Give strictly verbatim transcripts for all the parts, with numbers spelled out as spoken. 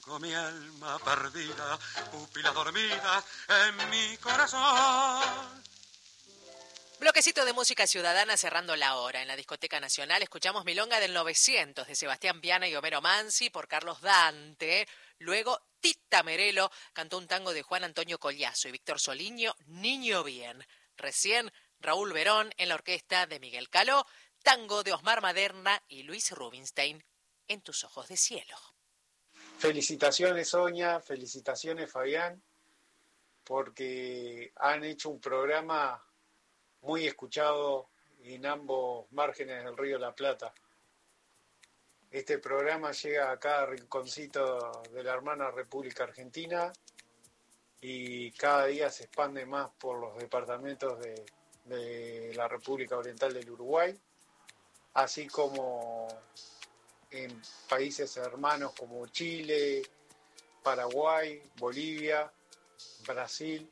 Tengo mi alma perdida, pupila dormida en mi corazón. Bloquecito de música ciudadana cerrando la hora. En la Discoteca Nacional escuchamos Milonga del novecientos de Sebastián Piana y Homero Mansi por Carlos Dante. Luego Tita Merelo cantó un tango de Juan Antonio Collazo y Víctor Soliño, Niño Bien. Recién Raúl Verón en la orquesta de Miguel Caló, tango de Osmar Maderna y Luis Rubinstein, En tus ojos de cielo. Felicitaciones, Sonia, felicitaciones, Fabián, porque han hecho un programa muy escuchado en ambos márgenes del Río de la Plata. Este programa llega a cada rinconcito de la hermana República Argentina y cada día se expande más por los departamentos de, de la República Oriental del Uruguay, así como en países hermanos como Chile, Paraguay, Bolivia, Brasil.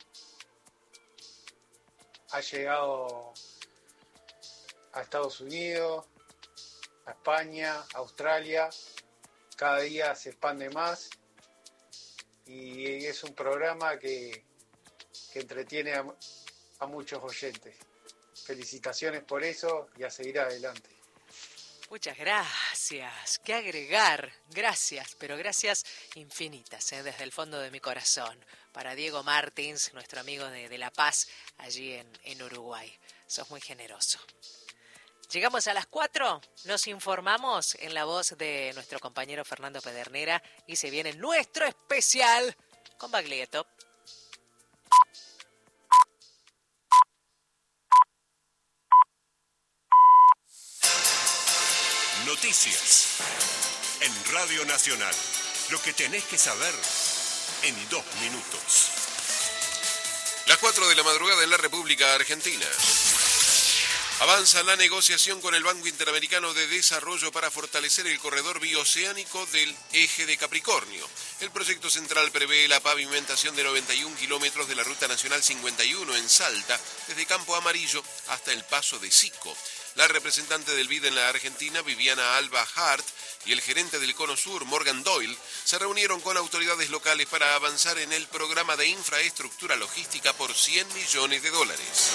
Ha llegado a Estados Unidos, a España, Australia. Cada día se expande más y es un programa que, que entretiene a, a muchos oyentes. Felicitaciones por eso y a seguir adelante. Muchas gracias. ¿Qué agregar? Gracias, pero gracias infinitas, ¿eh? Desde el fondo de mi corazón. Para Diego Martins, nuestro amigo de, de La Paz, allí en, en Uruguay. Sos muy generoso. Llegamos a las cuatro, nos informamos en la voz de nuestro compañero Fernando Pedernera y se viene nuestro especial con Baglietto. Noticias en Radio Nacional. Lo que tenés que saber en dos minutos. Las cuatro de la madrugada en la República Argentina. Avanza la negociación con el Banco Interamericano de Desarrollo para fortalecer el corredor bioceánico del eje de Capricornio. El proyecto central prevé la pavimentación de noventa y un kilómetros de la Ruta Nacional cincuenta y uno en Salta, desde Campo Amarillo hasta el Paso de Sico. La representante del B I D en la Argentina, Viviana Alba Hart, y el gerente del Cono Sur, Morgan Doyle, se reunieron con autoridades locales para avanzar en el programa de infraestructura logística por cien millones de dólares.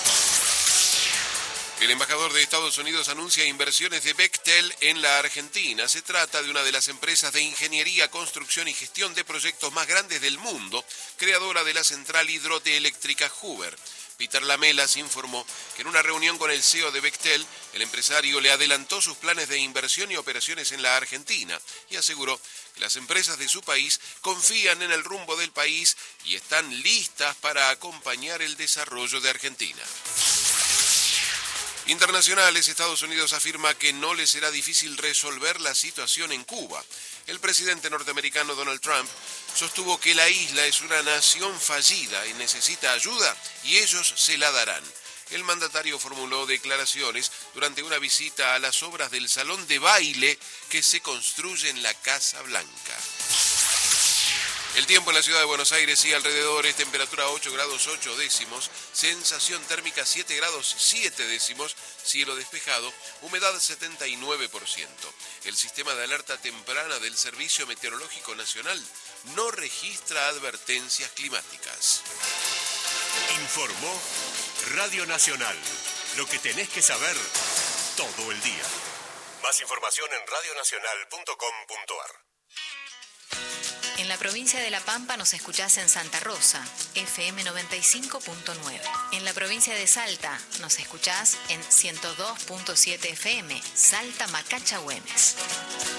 El embajador de Estados Unidos anuncia inversiones de Bechtel en la Argentina. Se trata de una de las empresas de ingeniería, construcción y gestión de proyectos más grandes del mundo, creadora de la central hidroeléctrica Hoover. Peter Lamelas informó que en una reunión con el C E O de Bechtel, el empresario le adelantó sus planes de inversión y operaciones en la Argentina y aseguró que las empresas de su país confían en el rumbo del país y están listas para acompañar el desarrollo de Argentina. Internacionales, Estados Unidos afirma que no le será difícil resolver la situación en Cuba. El presidente norteamericano Donald Trump sostuvo que la isla es una nación fallida y necesita ayuda y ellos se la darán. El mandatario formuló declaraciones durante una visita a las obras del salón de baile que se construye en la Casa Blanca. El tiempo en la ciudad de Buenos Aires y alrededores, temperatura ocho grados ocho décimos, sensación térmica siete grados siete décimos, cielo despejado, humedad setenta y nueve por ciento. El sistema de alerta temprana del Servicio Meteorológico Nacional no registra advertencias climáticas. Informó Radio Nacional. Lo que tenés que saber todo el día. Más información en radio nacional punto com punto a r. En la provincia de La Pampa nos escuchás en Santa Rosa, F M noventa y cinco punto nueve. En la provincia de Salta nos escuchás en ciento dos punto siete F M, Salta Macacha Güemes.